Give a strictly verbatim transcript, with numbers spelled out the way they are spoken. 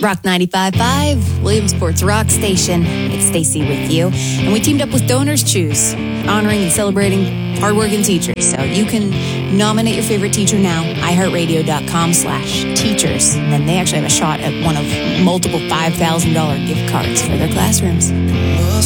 Rock ninety-five point five, Williamsport's rock station. It's Stacy with you. And we teamed up with Donors Choose, honoring and celebrating hardworking teachers. So you can nominate your favorite teacher now, iHeartRadio.com slash teachers. And then they actually have a shot at one of multiple five thousand dollars gift cards for their classrooms.